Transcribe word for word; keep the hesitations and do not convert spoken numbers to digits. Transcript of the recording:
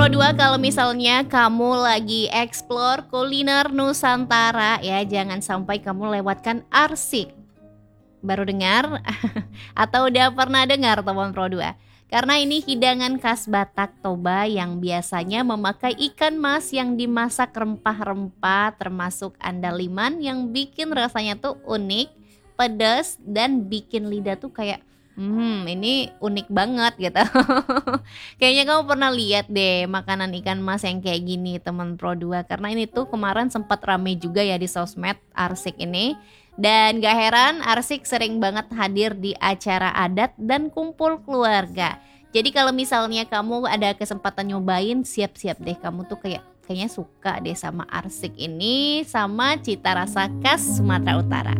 Pro dua, kalau misalnya kamu lagi explore kuliner Nusantara ya, jangan sampai kamu lewatkan arsik. Baru dengar? Atau udah pernah dengar teman Pro dua? Karena ini hidangan khas Batak Toba yang biasanya memakai ikan mas yang dimasak rempah-rempah termasuk andaliman yang bikin rasanya tuh unik, pedas, dan bikin lidah tuh kayak Hmm, ini unik banget gitu. Kayaknya kamu pernah lihat deh makanan ikan mas yang kayak gini teman Pro dua. Karena ini tuh kemarin sempat rame juga ya di sosmed arsik ini. Dan gak heran arsik sering banget hadir di acara adat dan kumpul keluarga. Jadi kalau misalnya kamu ada kesempatan nyobain, siap-siap deh kamu tuh kayak kayaknya suka deh sama arsik ini, sama cita rasa khas Sumatera Utara.